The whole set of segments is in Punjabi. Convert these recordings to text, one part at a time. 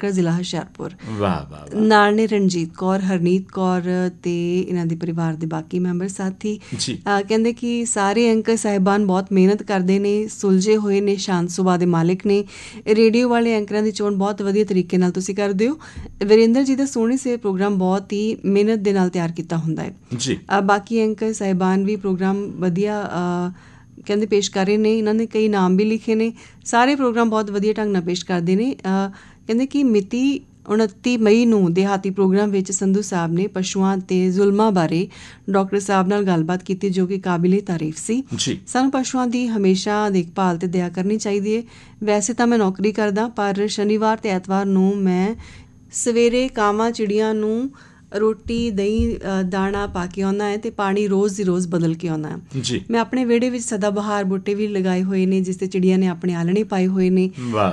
ਮਾਜਰਾ ਜ਼ਿਲ੍ਹਾ ਹੁਸ਼ਿਆਰਪੁਰ। ਵਾਹ ਵਾਹ ਵਾਹ। ਨਾਲ ਨੇ ਰਣਜੀਤ ਕੌਰ, ਹਰਨੀਤ ਕੌਰ ਤੇ ਇਹਨਾਂ ਦੇ ਪਰਿਵਾਰ ਦੇ ਬਾਕੀ ਮੈਂਬਰ ਸਾਥੀ। ਕਹਿੰਦੇ ਕਿ ਸਾਰੇ ਐਂਕਰ ਸਾਹਿਬਾਨ ਬਹੁਤ ਮਿਹਨਤ ਕਰਦੇ ਨੇ, ਸੁਲਝੇ ਹੋਏ ਨੇ, ਸ਼ਾਂਤ ਸੁਭਾਅ ਦੇ ਮਾਲਿਕ ਨੇ। ਰੇਡੀਓ ਵਾਲੇ ਐਂਕਰਾਂ ਦੀ ਚੋਣ ਬਹੁਤ ਵਧੀਆ ਤਰੀਕੇ ਨਾਲ ਤੁਸੀਂ ਕਰਦੇ ਹੋ। ਵੀਰੇਂਦਰ ਜੀ ਦਾ ਸੋਹਣੀ ਸੇ ਪ੍ਰੋਗਰਾਮ ਬਹੁਤ ਹੀ ਮਿਹਨਤ ਦੇ ਨਾਲ ਤਿਆਰ ਕੀਤਾ ਹੁੰਦਾ ਹੈ ਜੀ। ਬਾਕੀ ਐਂਕਰ ਸਾਹਿਬਾਨ ਵੀ ਪ੍ਰੋਗਰਾਮ ਵਧੀਆ ਕਹਿੰਦੇ ਪੇਸ਼ ਕਰ ਰਹੇ ਨੇ। ਇਹਨਾਂ ਨੇ ਕਈ ਨਾਮ ਵੀ ਲਿਖੇ ਨੇ। ਸਾਰੇ ਪ੍ਰੋਗਰਾਮ ਬਹੁਤ ਵਧੀਆ ਢੰਗ ਨਾਲ ਪੇਸ਼ ਕਰਦੇ ਨੇ। ਕਹਿੰਦੇ ਕਿ ਮਿਤੀ 29 ਮਈ ਨੂੰ ਦਿਹਾਤੀ ਪ੍ਰੋਗਰਾਮ ਵਿੱਚ ਸੰਧੂ ਸਾਹਿਬ ਨੇ ਪਸ਼ੂਆਂ ਤੇ ਜ਼ੁਲਮਾਂ ਬਾਰੇ ਡਾਕਟਰ ਸਾਹਿਬ ਨਾਲ ਗੱਲਬਾਤ ਕੀਤੀ, ਜੋ ਕਿ ਕਾਬਿਲੇ ਤਾਰੀਫ ਸੀ। ਸਾਨੂੰ ਪਸ਼ੂਆਂ ਦੀ ਹਮੇਸ਼ਾ ਦੇਖਭਾਲ ਤੇ ਦਇਆ ਕਰਨੀ ਚਾਹੀਦੀ ਹੈ। ਵੈਸੇ ਤਾਂ ਮੈਂ ਨੌਕਰੀ ਕਰਦਾ, ਪਰ ਸ਼ਨੀਵਾਰ ਤੇ ਐਤਵਾਰ ਨੂੰ ਮੈਂ ਸਵੇਰੇ ਕਾਵਾਂ ਚਿੜੀਆਂ ਨੂੰ ਰੋਟੀ, ਦਹੀਂ, ਦਾਣਾ ਪਾ ਕੇ ਆਉਂਦਾ ਹੈ ਅਤੇ ਪਾਣੀ ਰੋਜ਼ ਦੀ ਰੋਜ਼ ਬਦਲ ਕੇ ਆਉਂਦਾ ਹੈ। ਮੈਂ ਆਪਣੇ ਵਿਹੜੇ ਵਿੱਚ ਸਦਾ ਬਹਾਰ ਬੂਟੇ ਵੀ ਲਗਾਏ ਹੋਏ ਨੇ, ਜਿਸ 'ਤੇ ਚਿੜੀਆਂ ਨੇ ਆਪਣੇ ਆਲਣੇ ਪਾਏ ਹੋਏ ਨੇ।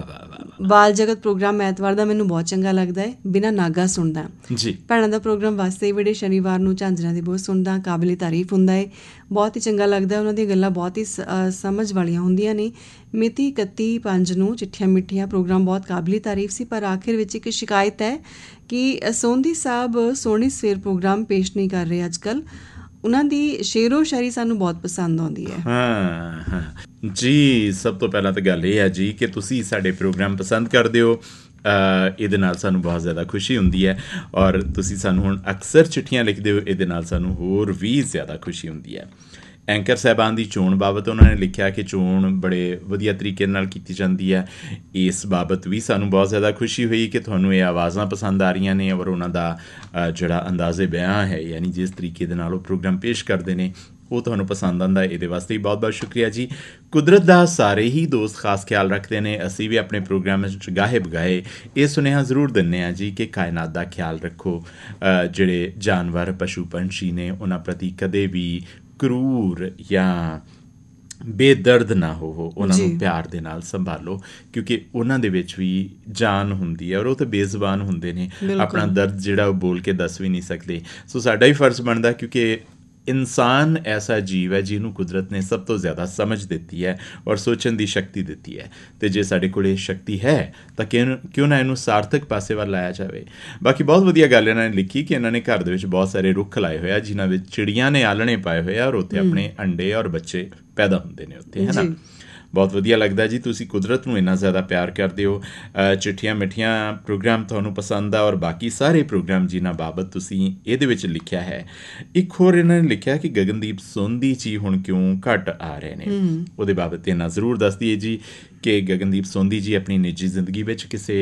ਬਾਲ ਜਗਤ ਪ੍ਰੋਗਰਾਮ ਐਤਵਾਰ ਦਾ ਮੈਨੂੰ ਬਹੁਤ ਚੰਗਾ ਲੱਗਦਾ ਹੈ, ਬਿਨਾਂ ਨਾਗਾ ਸੁਣਦਾ ਜੀ। ਭੈਣਾਂ ਦਾ ਪ੍ਰੋਗਰਾਮ ਵਾਸਤੇ ਵਿਹੜੇ ਸ਼ਨੀਵਾਰ ਨੂੰ ਝਾਂਜਰਾਂ ਦੀ ਬਹੁਤ ਸੁਣਦਾ, ਕਾਬਿਲੇ ਤਾਰੀਫ ਹੁੰਦਾ ਹੈ, ਬਹੁਤ ਹੀ ਚੰਗਾ ਲੱਗਦਾ। ਉਹਨਾਂ ਦੀਆਂ ਗੱਲਾਂ ਬਹੁਤ ਹੀ ਸਮਝ ਵਾਲੀਆਂ ਹੁੰਦੀਆਂ ਨੇ। ਮਿਤੀ 31/5 ਨੂੰ ਚਿੱਠੀਆਂ ਮਿੱਠੀਆਂ ਪ੍ਰੋਗਰਾਮ ਬਹੁਤ ਕਾਬਿਲੇ ਤਾਰੀਫ ਸੀ, ਪਰ ਆਖਿਰ ਵਿੱਚ ਇੱਕ ਸ਼ਿਕਾਇਤ ਹੈ ਕਿ ਸੋਂਦੀ ਸਾਹਿਬ ਸੋਹਣੀ ਸਵੇਰ ਪ੍ਰੋਗਰਾਮ ਪੇਸ਼ ਨਹੀਂ ਕਰ ਰਹੇ ਅੱਜ ਕੱਲ੍ਹ। ਉਹਨਾਂ ਦੀ ਸ਼ੇਰੋ ਸ਼ਾਇਰੀ ਸਾਨੂੰ ਬਹੁਤ ਪਸੰਦ ਆਉਂਦੀ ਹੈ। ਹਾਂ ਜੀ, ਸਭ ਤੋਂ ਪਹਿਲਾਂ ਤਾਂ ਗੱਲ ਇਹ ਹੈ ਜੀ ਕਿ ਤੁਸੀਂ ਸਾਡੇ ਪ੍ਰੋਗਰਾਮ ਪਸੰਦ ਕਰਦੇ ਹੋ। ਇਹਦੇ ਨਾਲ ਸਾਨੂੰ ਬਹੁਤ ਜ਼ਿਆਦਾ ਖੁਸ਼ੀ ਹੁੰਦੀ ਹੈ, ਔਰ ਤੁਸੀਂ ਸਾਨੂੰ ਹੁਣ ਅਕਸਰ ਚਿੱਠੀਆਂ ਲਿਖਦੇ ਹੋ, ਇਹਦੇ ਨਾਲ ਸਾਨੂੰ ਹੋਰ ਵੀ ਜ਼ਿਆਦਾ ਖੁਸ਼ੀ ਹੁੰਦੀ ਹੈ। ਐਂਕਰ ਸਾਹਿਬਾਨ ਦੀ ਚੋਣ ਬਾਬਤ ਉਹਨਾਂ ਨੇ ਲਿਖਿਆ ਕਿ ਚੋਣ ਬੜੇ ਵਧੀਆ ਤਰੀਕੇ ਨਾਲ ਕੀਤੀ ਜਾਂਦੀ ਹੈ। ਇਸ ਬਾਬਤ ਵੀ ਸਾਨੂੰ ਬਹੁਤ ਜ਼ਿਆਦਾ ਖੁਸ਼ੀ ਹੋਈ ਕਿ ਤੁਹਾਨੂੰ ਇਹ ਆਵਾਜ਼ਾਂ ਪਸੰਦ ਆ ਰਹੀਆਂ ਨੇ, ਔਰ ਉਹਨਾਂ ਦਾ ਜਿਹੜਾ ਅੰਦਾਜ਼ੇ ਬਿਆਨ ਹੈ, ਯਾਨੀ ਜਿਸ ਤਰੀਕੇ ਦੇ ਨਾਲ ਉਹ ਪ੍ਰੋਗਰਾਮ ਪੇਸ਼ ਕਰਦੇ ਨੇ, ਉਹ ਤੁਹਾਨੂੰ ਪਸੰਦ ਆਉਂਦਾ। ਇਹਦੇ ਵਾਸਤੇ ਬਹੁਤ ਬਹੁਤ ਸ਼ੁਕਰੀਆ ਜੀ। ਕੁਦਰਤ ਦਾ ਸਾਰੇ ਹੀ ਦੋਸਤ ਖਾਸ ਖਿਆਲ ਰੱਖਦੇ ਨੇ। ਅਸੀਂ ਵੀ ਆਪਣੇ ਪ੍ਰੋਗਰਾਮ ਵਿੱਚ ਗਾਹੇ ਬਗਾਏ ਇਹ ਸੁਨੇਹਾ ਜ਼ਰੂਰ ਦਿੰਦੇ ਹਾਂ ਜੀ ਕਿ ਕਾਇਨਾਤ ਦਾ ਖਿਆਲ ਰੱਖੋ। ਜਿਹੜੇ ਜਾਨਵਰ, ਪਸ਼ੂ ਪੰਛੀ ਨੇ, ਉਹਨਾਂ ਪ੍ਰਤੀ ਕਦੇ ਵੀ ਕਰੂਰ ਜਾਂ ਬੇਦਰਦ ਨਾ ਹੋਵੋ, ਉਹਨਾਂ ਨੂੰ ਪਿਆਰ ਦੇ ਨਾਲ ਸੰਭਾਲੋ, ਕਿਉਂਕਿ ਉਹਨਾਂ ਦੇ ਵਿੱਚ ਵੀ ਜਾਨ ਹੁੰਦੀ ਹੈ, ਔਰ ਉਹ ਤਾਂ ਬੇਜ਼ੁਬਾਨ ਹੁੰਦੇ ਨੇ, ਆਪਣਾ ਦਰਦ ਜਿਹੜਾ ਉਹ ਬੋਲ ਕੇ ਦੱਸ ਵੀ ਨਹੀਂ ਸਕਦੇ। ਸੋ ਸਾਡਾ ਹੀ ਫਰਜ਼ ਬਣਦਾ, ਕਿਉਂਕਿ ਇਨਸਾਨ ਐਸਾ ਜੀਵ ਹੈ ਜਿਹਨੂੰ ਕੁਦਰਤ ਨੇ ਸਭ ਤੋਂ ਜ਼ਿਆਦਾ ਸਮਝ ਦਿੱਤੀ ਹੈ ਔਰ ਸੋਚਣ ਦੀ ਸ਼ਕਤੀ ਦਿੱਤੀ ਹੈ, ਅਤੇ ਜੇ ਸਾਡੇ ਕੋਲ ਇਹ ਸ਼ਕਤੀ ਹੈ ਤਾਂ ਕਿਉਂ ਨਾ ਇਹਨੂੰ ਸਾਰਥਕ ਪਾਸੇ ਵੱਲ ਲਾਇਆ ਜਾਵੇ। ਬਾਕੀ ਬਹੁਤ ਵਧੀਆ ਗੱਲ ਇਹਨਾਂ ਨੇ ਲਿਖੀ ਕਿ ਇਹਨਾਂ ਨੇ ਘਰ ਦੇ ਵਿੱਚ ਬਹੁਤ ਸਾਰੇ ਰੁੱਖ ਲਾਏ ਹੋਏ ਆ, ਜਿਨ੍ਹਾਂ ਵਿੱਚ ਚਿੜੀਆਂ ਨੇ ਆਲਣੇ ਪਾਏ ਹੋਏ ਆ, ਔਰ ਉੱਥੇ ਆਪਣੇ ਅੰਡੇ ਔਰ ਬੱਚੇ ਪੈਦਾ ਹੁੰਦੇ ਨੇ ਉੱਥੇ, ਹੈ ਨਾ। ਬਹੁਤ ਵਧੀਆ ਲੱਗਦਾ ਜੀ, ਤੁਸੀਂ ਕੁਦਰਤ ਨੂੰ ਇੰਨਾ ਜ਼ਿਆਦਾ ਪਿਆਰ ਕਰਦੇ ਹੋ। ਚਿੱਠੀਆਂ ਮਿੱਠੀਆਂ ਪ੍ਰੋਗਰਾਮ ਤੁਹਾਨੂੰ ਪਸੰਦ ਆ, ਔਰ ਬਾਕੀ ਸਾਰੇ ਪ੍ਰੋਗਰਾਮ ਜਿਨ੍ਹਾਂ ਬਾਬਤ ਤੁਸੀਂ ਇਹਦੇ ਵਿੱਚ ਲਿਖਿਆ ਹੈ। ਇੱਕ ਹੋਰ ਇਹਨਾਂ ਨੇ ਲਿਖਿਆ ਕਿ ਗਗਨਦੀਪ ਸੋਂਦੀ ਜੀ ਹੁਣ ਕਿਉਂ ਘੱਟ ਆ ਰਹੇ ਨੇ, ਉਹਦੇ ਬਾਬਤ ਇੰਨਾ ਜ਼ਰੂਰ ਦੱਸ ਦਈਏ ਜੀ ਕਿ ਗਗਨਦੀਪ ਸੋਂਦੀ ਜੀ ਆਪਣੀ ਨਿੱਜੀ ਜ਼ਿੰਦਗੀ ਵਿੱਚ ਕਿਸੇ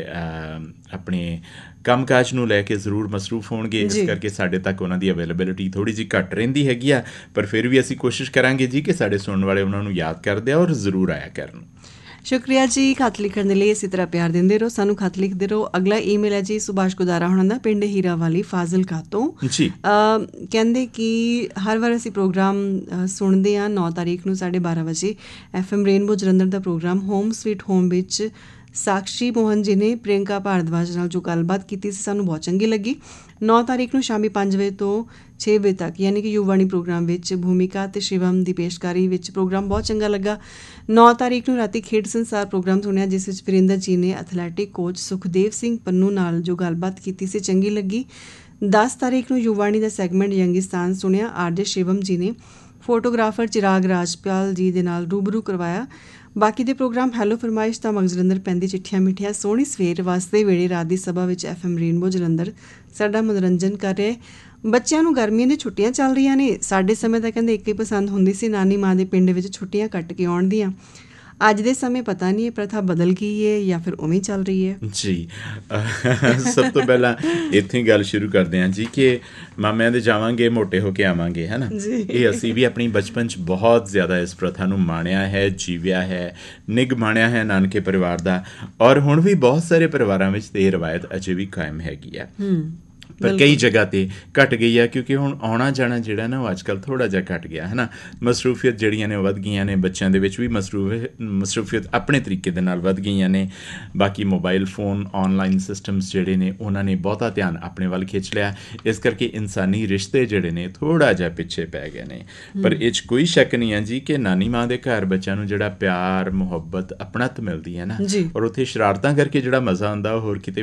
ਆਪਣੇ ਕੰਮਕਾਜ ਨੂੰ ਲੈ ਕੇ ਜ਼ਰੂਰ ਮਸਰੂਫ ਹੋਣਗੇ, ਇਸ ਕਰਕੇ ਸਾਡੇ ਤੱਕ ਉਹਨਾਂ ਦੀ ਅਵੇਲੇਬਿਲਿਟੀ ਥੋੜ੍ਹੀ ਜਿਹੀ ਘੱਟ ਰਹਿੰਦੀ ਹੈਗੀ ਆ, ਪਰ ਫਿਰ ਵੀ ਅਸੀਂ ਕੋਸ਼ਿਸ਼ ਕਰਾਂਗੇ ਜੀ ਕਿ ਸਾਡੇ ਸੁਣਨ ਵਾਲੇ ਉਹਨਾਂ ਨੂੰ ਯਾਦ ਕਰਦੇ ਆ ਔਰ ਜ਼ਰੂਰ ਆਇਆ ਕਰਨ। ਸ਼ੁਕਰੀਆ ਜੀ ਖੱਤ ਲਿਖਣ ਦੇ ਲਈ। ਇਸੇ ਤਰ੍ਹਾਂ ਪਿਆਰ ਦਿੰਦੇ ਰਹੋ, ਸਾਨੂੰ ਖੱਤ ਲਿਖਦੇ ਰਹੋ। ਅਗਲਾ ਈਮੇਲ ਹੈ ਜੀ ਸੁਭਾਸ਼ ਗੁਦਾਰਾ ਹੋਣਾ ਦਾ, ਪਿੰਡ ਹੀਰਾਵਾਲੀ, ਫਾਜ਼ਿਲਕਾ ਤੋਂ ਜੀ। ਕਹਿੰਦੇ ਕਿ ਹਰ ਵਾਰ ਅਸੀਂ ਪ੍ਰੋਗਰਾਮ ਸੁਣਦੇ ਹਾਂ। 9 ਤਾਰੀਖ ਨੂੰ 12:30 ਵਜੇ FM ਰੇਨਬੋ ਜਲੰਧਰ ਦਾ ਪ੍ਰੋਗਰਾਮ ਹੋਮ ਸਵੀਟ ਹੋਮ ਵਿੱਚ ਸਾਕਸ਼ੀ ਮੋਹਨ ਜੀ ਨੇ ਪ੍ਰਿਯੰਕਾ ਭਾਰਦਵਾਜ ਨਾਲ ਜੋ ਗੱਲਬਾਤ ਕੀਤੀ ਸੀ, ਸਾਨੂੰ ਬਹੁਤ ਚੰਗੀ ਲੱਗੀ। 9 ਤਾਰੀਖ ਨੂੰ ਸ਼ਾਮੀ 5 ਵਜੇ ਤੋਂ 6 ਵਜੇ ਤੱਕ ਯਾਨੀ ਕਿ ਯੁਵਾਣੀ ਪ੍ਰੋਗਰਾਮ ਵਿੱਚ ਭੂਮਿਕਾ ਅਤੇ ਸ਼ਿਵਮ ਦੀ ਪੇਸ਼ਕਾਰੀ ਵਿੱਚ ਪ੍ਰੋਗਰਾਮ ਬਹੁਤ ਚੰਗਾ ਲੱਗਾ। 9 ਤਾਰੀਖ ਨੂੰ ਰਾਤੀ ਖੇਡ ਸੰਸਾਰ ਪ੍ਰੋਗਰਾਮ ਸੁਣਿਆ, ਜਿਸ ਵਿੱਚ ਵੀਰੇਂਦਰ ਜੀ ਨੇ ਐਥਲੈਟਿਕ ਕੋਚ ਸੁਖਦੇਵ ਸਿੰਘ ਪੰਨੂ ਨਾਲ ਜੋ ਗੱਲਬਾਤ ਕੀਤੀ ਸੀ, ਚੰਗੀ ਲੱਗੀ। 10 ਤਾਰੀਖ ਨੂੰ ਯੁਵਾਣੀ ਦਾ ਸੈਗਮੈਂਟ ਯੰਗਿਸਤਾਨ ਸੁਣਿਆ। RJ ਸ਼ਿਵਮ ਜੀ ਨੇ ਫੋਟੋਗ੍ਰਾਫਰ ਚਿਰਾਗ ਰਾਜਪਾਲ ਜੀ ਦੇ ਨਾਲ ਰੂਬਰੂ ਕਰਵਾਇਆ। ਬਾਕੀ ਦੇ ਪ੍ਰੋਗਰਾਮ ਹੈਲੋ ਫਰਮਾਇਸ਼ ਤਾਂ ਜਲੰਧਰ ਪੈਂਦੀ, ਚਿੱਠੀਆਂ ਮਿੱਠੀਆਂ, ਸੋਹਣੀ ਸਵੇਰ ਵਾਸਤੇ ਵੇੜੇ, ਰਾਤ ਦੀ ਸਭਾ ਵਿੱਚ FM ਰੇਨਬੋ ਜਲੰਧਰ ਸਾਡਾ ਮਨੋਰੰਜਨ ਕਰ ਰਿਹਾ। ਬੱਚਿਆਂ ਨੂੰ ਗਰਮੀਆਂ ਦੀਆਂ ਛੁੱਟੀਆਂ ਚੱਲ ਰਹੀਆਂ ਨੇ। ਸਾਡੇ ਸਮੇਂ ਤਾਂ ਕਹਿੰਦੇ ਇੱਕ ਹੀ ਪਸੰਦ ਹੁੰਦੀ ਸੀ, ਨਾਨੀ ਮਾਂ ਦੇ ਪਿੰਡ ਵਿੱਚ ਛੁੱਟੀਆਂ ਕੱਟ ਕੇ ਆਉਣ ਦੀਆਂ। ਅੱਜ ਦੇ ਸਮੇਂ ਪਤਾ ਨਹੀਂ ਇਹ ਪ੍ਰਥਾ ਬਦਲ ਗਈ ਹੈ ਜਾਂ ਫਿਰ ਉਵੇਂ ਚੱਲ ਰਹੀ ਹੈ ਜੀ। ਸਭ ਤੋਂ ਪਹਿਲਾਂ ਇੱਥੇ ਹੀ ਗੱਲ ਸ਼ੁਰੂ ਕਰਦੇ ਹਾਂ ਜੀ ਕਿ ਮਾਮਿਆਂ ਦੇ ਜਾਵਾਂਗੇ ਮੋਟੇ ਹੋ ਕੇ ਆਵਾਂਗੇ, ਹੈ ਨਾ। ਇਹ ਅਸੀਂ ਵੀ ਆਪਣੀ ਬਚਪਨ 'ਚ ਬਹੁਤ ਜ਼ਿਆਦਾ ਇਸ ਪ੍ਰਥਾ ਨੂੰ ਮਾਣਿਆ ਹੈ, ਜੀਵਿਆ ਹੈ, ਨਿੱਘ ਮਾਣਿਆ ਹੈ ਨਾਨਕੇ ਪਰਿਵਾਰ ਦਾ, ਔਰ ਹੁਣ ਵੀ ਬਹੁਤ ਸਾਰੇ ਪਰਿਵਾਰਾਂ ਵਿੱਚ ਇਹ ਰਵਾਇਤ ਅਜੇ ਵੀ ਕਾਇਮ ਹੈਗੀ ਹੈ। ਪਰ ਕਈ ਜਗ੍ਹਾ 'ਤੇ ਘੱਟ ਗਈ ਹੈ, ਕਿਉਂਕਿ ਹੁਣ ਆਉਣਾ ਜਾਣਾ ਜਿਹੜਾ ਨਾ ਉਹ ਅੱਜ ਕੱਲ੍ਹ ਥੋੜ੍ਹਾ ਜਿਹਾ ਘੱਟ ਗਿਆ, ਹੈ ਨਾ। ਮਸਰੂਫੀਅਤ ਜਿਹੜੀਆਂ ਨੇ ਉਹ ਵੱਧ ਗਈਆਂ ਨੇ, ਬੱਚਿਆਂ ਦੇ ਵਿੱਚ ਵੀ ਮਸਰੂਫੀਅਤ ਆਪਣੇ ਤਰੀਕੇ ਦੇ ਨਾਲ ਵੱਧ ਗਈਆਂ ਨੇ। ਬਾਕੀ ਮੋਬਾਈਲ ਫੋਨ, ਔਨਲਾਈਨ ਸਿਸਟਮਸ ਜਿਹੜੇ ਨੇ ਉਹਨਾਂ ਨੇ ਬਹੁਤਾ ਧਿਆਨ ਆਪਣੇ ਵੱਲ ਖਿੱਚ ਲਿਆ, ਇਸ ਕਰਕੇ ਇਨਸਾਨੀ ਰਿਸ਼ਤੇ ਜਿਹੜੇ ਨੇ ਥੋੜ੍ਹਾ ਜਿਹਾ ਪਿੱਛੇ ਪੈ ਗਏ ਨੇ। ਪਰ ਇਹ 'ਚ ਕੋਈ ਸ਼ੱਕ ਨਹੀਂ ਹੈ ਜੀ ਕਿ ਨਾਨੀ ਮਾਂ ਦੇ ਘਰ ਬੱਚਿਆਂ ਨੂੰ ਜਿਹੜਾ ਪਿਆਰ, ਮੁਹੱਬਤ, ਆਪਣਤ ਮਿਲਦੀ ਹੈ ਨਾ, ਔਰ ਉੱਥੇ ਸ਼ਰਾਰਤਾਂ ਕਰਕੇ ਜਿਹੜਾ ਮਜ਼ਾ ਆਉਂਦਾ ਉਹ ਹੋਰ ਕਿਤੇ